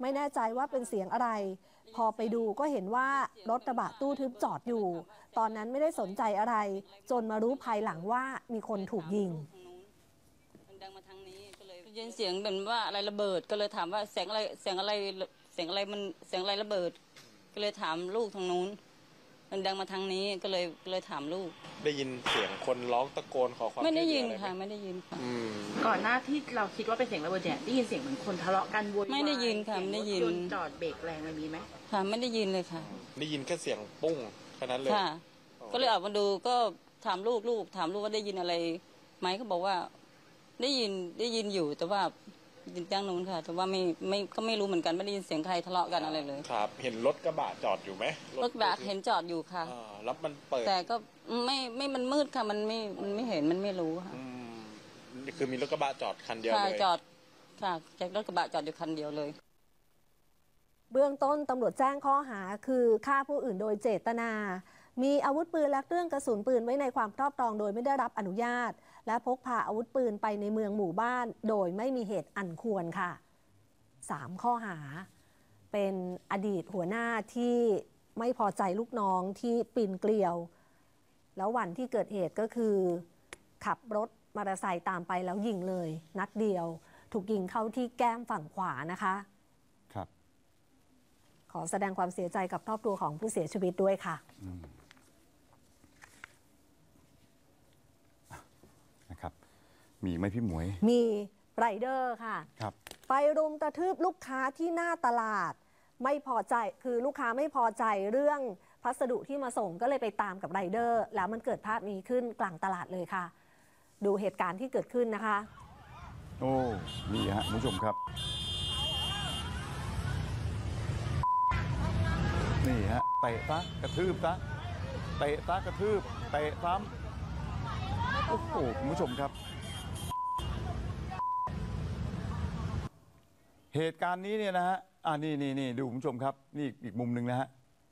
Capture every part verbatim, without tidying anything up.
ไม่แน่ใจว่าเป็นเสียงอะไรพอไปดูก็เห็นว่ารถกระบะตู้ทึบจอดอยู่ตอนนั้นไม่ได้สนใจอะไรจนมารู้ภายหลังว่ามีคนถูกยิงดังมาทางนี้ก็เลยยินเสียงเหมือนว่าอะไรระเบิดก็เลยถามว่าเสียงอะไรเสียงอะไรเสียงอะไรมันเสียงอะไรระเบิดก็เลยถามลูกทางนู้นมันดังมาทางนี้ก็เลยเลยถามลูกได้ยินเสียงคนร้องตะโกนขอความช่วยเหลือไม่ได้ยินค่ะไม่ได้ยินค่ะก่อนหน้าที่เราคิดว่าเป็นเสียงระเบิดเนี่ยได้ยินเสียงเหมือนคนทะเลาะกันโวยวายไม่ได้ยินค่ะไม่ได้ยินจอดเบรกแรงอะไรมีไหมค่ะไม่ได้ยินเลยค่ะได้ยินแค่เสียงปุ้งแค่นั้นเลยค่ะก็เลยออกมาดูก็ถามลูกลูกถามลูกว่าได้ยินอะไรไหมเขาบอกว่าได้ยินได้ยินอยู่แต่ว่ายินจ้างนู้นค่ะแต่ว่าไม่ไม่ก็ไม่รู้เหมือนกันไม่ได้ยินเสียงใครทะเลาะกันอะไรเลยครับเห็นรถกระบะจอดอยู่ไหมรถกระบะเห็นจอดอยู่ค่ะแล้วมันเปิดแต่ก็ไม่ไม่มันมืดค่ะมันไม่มันไม่เห็นมันไม่รู้ค่ะคือมีรถกระบะจอดคันเดียวเลยจอดค่ะจากรถกระบะจอดอยู่คันเดียวเลยเบื้องต้นตำรวจแจ้งข้อหาคือฆ่าผู้อื่นโดยเจตนามีอาวุธปืนและเครื่องกระสุนปืนไว้ในความครอบครองโดยไม่ได้รับอนุญาตและพกพาอาวุธปืนไปในเมืองหมู่บ้านโดยไม่มีเหตุอันควรค่ะสามข้อหาเป็นอดีตหัวหน้าที่ไม่พอใจลูกน้องที่ปีนเกลียวแล้ววันที่เกิดเหตุก็คือขับรถมอเตอร์ไซค์ตามไปแล้วยิงเลยนัดเดียวถูกยิงเข้าที่แก้มฝั่งขวานะคะครับขอแสดงความเสียใจกับครอบครัวของผู้เสียชีวิตด้วยค่ะนะครับมีไหมพี่หมวยมีไรเดอร์ค่ะครับไปรุมกระทืบลูกค้าที่หน้าตลาดไม่พอใจคือลูกค้าไม่พอใจเรื่องพัสดุที่มาส่งก็เลยไปตามกับไรเดอร์แล้วมันเกิดภาพนี้ขึ้นกลางตลาดเลยค่ะดูเหตุการณ์ที่เกิดขึ้นนะคะโอ้นี่ฮะคุณผู้ชมครับนี่ฮะเตะซะกระทืบซะเตะซะกระทืบเตะซ้ำโอ้โหคุณผู้ชมครับเหตุการณ์นี้เนี่ยนะฮะอ่านี่นี่นี่ดูคุณผู้ชมครับนี่อีกมุมหนึ่งนะฮะ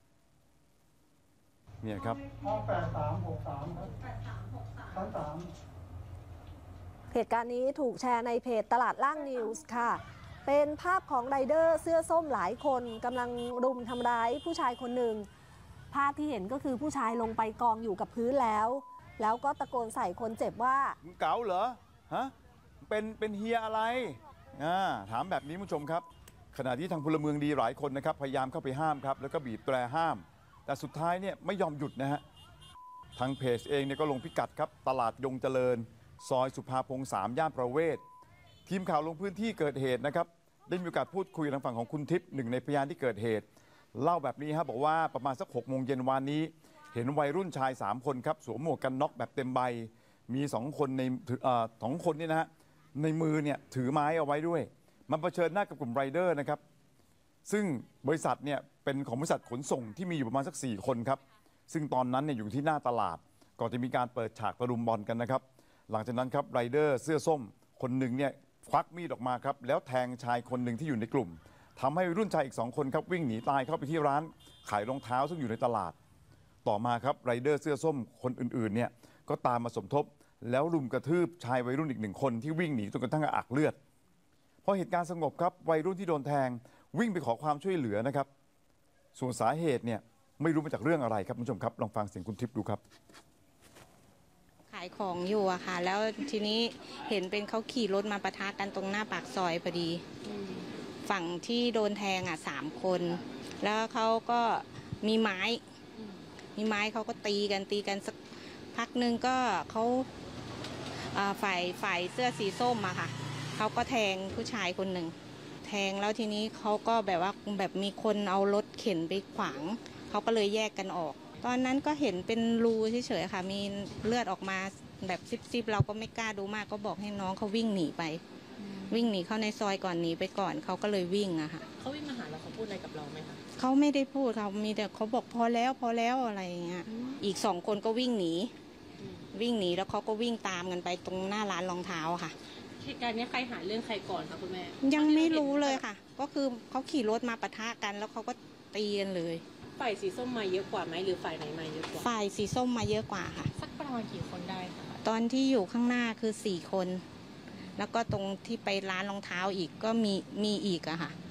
เนี่ยครับแปดสามหกสามครับแปดสามหกสามชั้นสามเหตุการณ์นี้ถูกแชร์ในเพจตลาดล่างนิวส์ค่ะเป็นภาพของไรเดอร์เสื้อส้มหลายคนกำลังรุมทำร้ายผู้ชายคนหนึ่งภาพที่เห็นก็คือผู้ชายลงไปกองอยู่กับพื้นแล้วแล้วก็ตะโกนใส่คนเจ็บว่าเก๋าเหรอฮะเป็นเป็นเฮียอะไรอ่าถามแบบนี้ผู้ชมครับขณะที่ทางพลเมืองดีหลายคนนะครับพยายามเข้าไปห้ามครับแล้วก็บีบแตรห้ามแต่สุดท้ายเนี่ยไม่ยอมหยุดนะฮะทางเพจเองเนี่ยก็ลงพิกัดครับตลาดยงเจริญซอยสุภาพงษ์สามย่านประเวศทีมข่าวลงพื้นที่เกิดเหตุนะครับได้มีโอกาสพูดคุยทางฝั่งของคุณทิพย์หนึ่งในพยานที่เกิดเหตุเล่าแบบนี้ครับบอกว่าประมาณสักหกโมงเย็นวานนี้เห็นวัยรุ่นชายสามคนครับสวมหมวกกันน็อกแบบเต็มใบมีสองคนในสองคนนี่นะฮะในมือเนี่ยถือไม้เอาไว้ด้วยมันเผชิญหน้ากับกลุ่มไรเดอร์นะครับซึ่งบริษัทเนี่ยเป็นของบริษัทขนส่งที่มีอยู่ประมาณสักสี่คนครับซึ่งตอนนั้นเนี่ยอยู่ที่หน้าตลาดก่อนจะมีการเปิดฉากตะลุมบอลกันนะครับหลังจากนั้นครับไรเดอร์เสื้อส้มคนหนึ่งเนี่ยควักมีดออกมาครับแล้วแทงชายคนหนึ่งที่อยู่ในกลุ่มทำให้รุ่นชายอีกสองคนครับวิ่งหนีตายเข้าไปที่ร้านขายรองเท้าซึ่งอยู่ในตลาดต่อมาครับไรเดอร์เสื้อส้มคนอื่นๆเนี่ยก็ตามมาสมทบแล้วรุมกระทืบชายวัยรุ่นอีกหนึ่งคนที่วิ่งหนีจนกระทั่งอักเลือดพอเหตุการณ์สงบครับวัยรุ่นที่โดนแทงวิ่งไปขอความช่วยเหลือนะครับส่วนสาเหตุเนี่ยไม่รู้มาจากเรื่องอะไรครับคุณผู้ชมครับลองฟังเสียงคุณทิพย์ดูครับขายของอยู่อะค่ะแล้วทีนี้เห็นเป็นเขาขี่รถมาปะทะกันตรงหน้าปากซอยพอดีฝั่งที่โดนแทงอ่ะสามคนแล้วเขาก็มีไม้มีไม้เขาก็ตีกันตีกันสักพักหนึ่งก็เขาฝ่ายฝ่ายเสื้อสีส้มอะค่ะเขาก็แทงผู้ชายคนหนึ่งแทงแล้วทีนี้เขาก็แบบว่าแบบมีคนเอารถเข็นไปขวางเขาก็เลยแยกกันออกตอนนั้นก็เห็นเป็นรูเฉยๆค่ะมีเลือดออกมาแบบซิบๆเราก็ไม่กล้าดูมากก็บอกให้น้องเขาวิ่งหนีไปวิ่งหนีเข้าในซอยก่อนหนีไปก่อนเขาก็เลยวิ่งอะค่ะเขาวิ่งมาหาเราเขาพูดอะไรกับเราไหมคะเขาไม่ได้พูดเขามีแต่เขาบอกพอแล้วพอแล้วอะไรอย่างเงี้ยอีกสองคนก็วิ่งหนีวิ่งหนีแล้วเขาก็วิ่งตามกันไปตรงหน้าร้านรองเท้าค่ะเหตุการณ์นี้ใครหาเรื่องใครก่อนคะคุณแม่ยังไม่รู้เลยค่ะก็คือเขาขี่รถมาปะทะกันแล้วเขาก็ตีกันเลยฝ่ายสีส้มมาเยอะกว่าไหมหรือฝ่ายไหนมาเยอะกว่าฝ่ายสีส้มมาเยอะกว่าค่ะสักประมาณกี่คนได้คะตอนที่อยู่ข้างหน้าคือสี่คนแล้วก็ตรงที่ไปร้านรองเท้าอีกก็มีมีอีกอะค่ะ